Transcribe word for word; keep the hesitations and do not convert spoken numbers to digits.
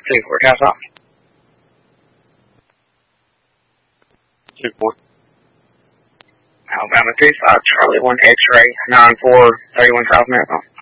City Courthouse office. two four. Alabama three five, Charlie one, X-ray, nine four, thirty-one South Marathon.